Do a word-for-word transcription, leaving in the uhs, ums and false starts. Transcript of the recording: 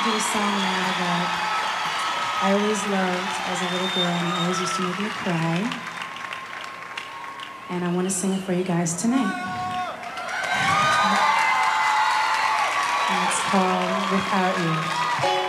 do a song now that I always loved as a little girl and always used to make me cry. And I want to sing it for you guys tonight. And it's called Without You.